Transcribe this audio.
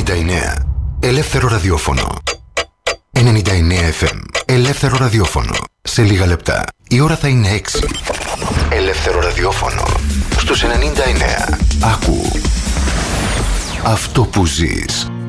99. Ελεύθερο ραδιόφωνο. 99 FM. Ελεύθερο ραδιόφωνο. Σε λίγα λεπτά η ώρα θα είναι 6. Ελεύθερο ραδιόφωνο. Στους 99. Άκου αυτό που ζεις.